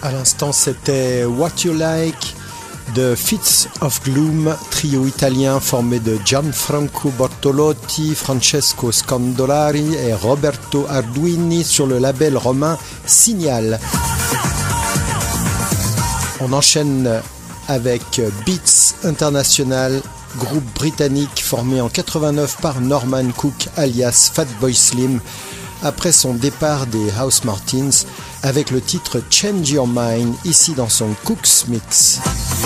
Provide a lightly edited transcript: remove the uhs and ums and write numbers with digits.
À l'instant, c'était What You Like de Fits of Gloom, trio italien formé de Gianfranco Bortolotti, Francesco Scandolari et Roberto Arduini sur le label romain Signal. On enchaîne avec Beats International, groupe britannique formé en 89 par Norman Cook alias Fatboy Slim, après son départ des Housemartins, avec le titre Change Your Mind, ici dans son Cook's Mix.